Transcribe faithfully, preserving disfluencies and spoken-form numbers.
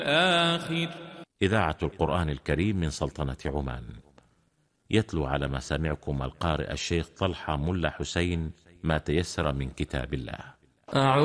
آخر. إذاعة القرآن الكريم من سلطنة عمان. يتلو على مسامعكم القارئ الشيخ طلحة ملا حسين ما تيسر من كتاب الله.